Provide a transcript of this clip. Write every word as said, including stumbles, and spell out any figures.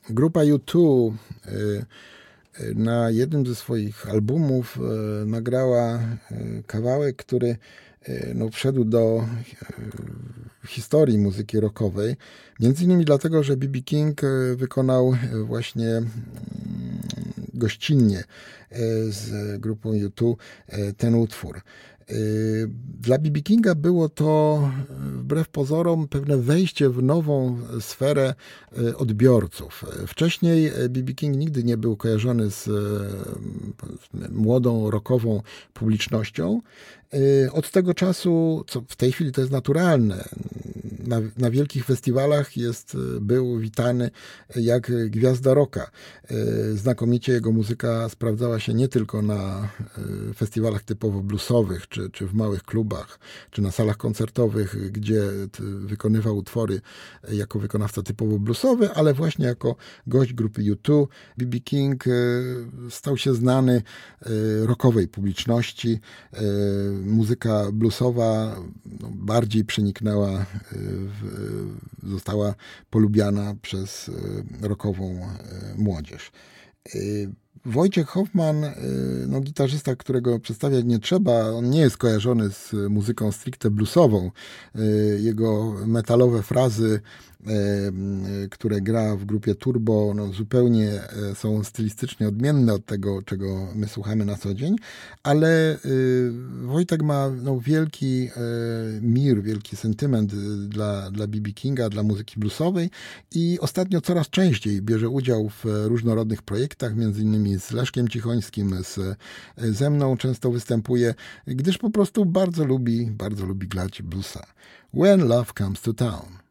grupa U dwa na jednym ze swoich albumów nagrała kawałek, który no, wszedł do historii muzyki rockowej. Między innymi dlatego, że B B King wykonał właśnie gościnnie z grupą U dwa ten utwór. Dla B B Kinga było to wbrew pozorom pewne wejście w nową sferę odbiorców. Wcześniej B B King nigdy nie był kojarzony z młodą rockową publicznością. Od tego czasu, co w tej chwili to jest naturalne, na, na wielkich festiwalach jest, był witany jak gwiazda rocka. Znakomicie jego muzyka sprawdzała się nie tylko na festiwalach typowo bluesowych, czy, czy w małych klubach, czy na salach koncertowych, gdzie wykonywał utwory jako wykonawca typowo bluesowy, ale właśnie jako gość grupy U dwa. B B King stał się znany rockowej publiczności. Muzyka bluesowa no, bardziej przeniknęła, w, została polubiana przez rockową młodzież. Wojciech Hoffman, no, gitarzysta, którego przedstawiać nie trzeba, on nie jest kojarzony z muzyką stricte bluesową. Jego metalowe frazy, które gra w grupie Turbo, no, zupełnie są stylistycznie odmienne od tego, czego my słuchamy na co dzień, ale Wojtek ma no, wielki mir, wielki sentyment dla, dla B B Kinga, dla muzyki bluesowej i ostatnio coraz częściej bierze udział w różnorodnych projektach, między innymi z Leszkiem Cichońskim, z, ze mną często występuje, gdyż po prostu bardzo lubi, bardzo lubi grać bluesa. When Love Comes to Town.